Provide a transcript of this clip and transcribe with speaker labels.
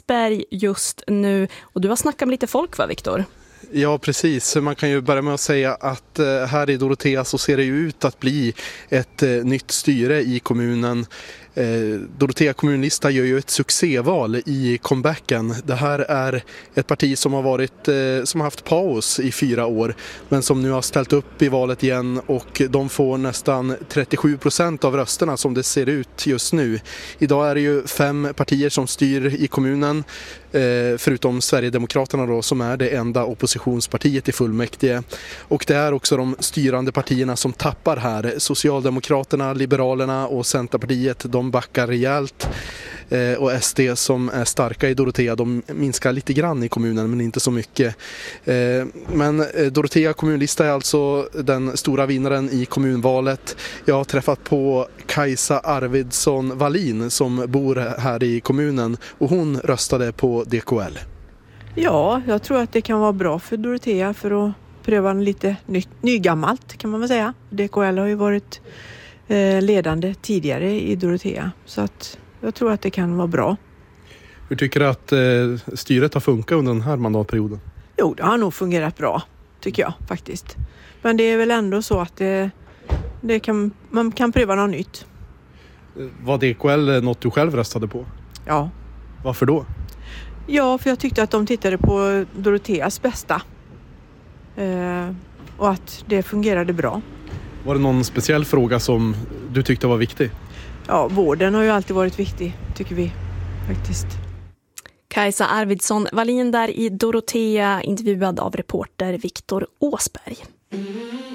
Speaker 1: Åsberg just nu. Och du har snackat med lite folk, va, Viktor?
Speaker 2: Ja, precis. Man kan ju börja med att säga att här i Dorotea så ser det ju ut att bli ett nytt styre i kommunen. Dorotea kommunlista gör ju ett succéval i comebacken. Det här är ett parti som har haft paus i 4 år, men som nu har ställt upp i valet igen, och de får nästan 37% av rösterna som det ser ut just nu. Idag är det ju 5 partier som styr i kommunen, förutom Sverigedemokraterna då, som är det enda oppositionspartiet i fullmäktige. Och det är också de styrande partierna som tappar här. Socialdemokraterna, Liberalerna och Centerpartiet, de backar rejält, och SD som är starka i Dorotea, de minskar lite grann i kommunen, men inte så mycket. Men Dorotea kommunlista är alltså den stora vinnaren i kommunvalet. Jag har träffat på Kajsa Arvidsson Wallin som bor här i kommunen, och hon röstade på DKL.
Speaker 3: Ja, jag tror att det kan vara bra för Dorotea för att pröva lite nygammalt, kan man väl säga. DKL har ju varit ledande tidigare i Dorotea, så att jag tror att det kan vara bra.
Speaker 2: Hur tycker du att styret har funkat under den här mandatperioden?
Speaker 3: Jo, det har nog fungerat bra, tycker jag faktiskt. Men det är väl ändå så att man kan pröva något nytt.
Speaker 2: Var DKL något du själv röstade på?
Speaker 3: Ja.
Speaker 2: Varför då?
Speaker 3: Ja, för jag tyckte att de tittade på Doroteas bästa. Och att det fungerade bra.
Speaker 2: Var det någon speciell fråga som du tyckte var viktig?
Speaker 3: Ja, vården har ju alltid varit viktig, tycker vi faktiskt.
Speaker 1: Kajsa Arvidsson Wallin där i Dorotea, intervjuad av reporter Viktor Åsberg.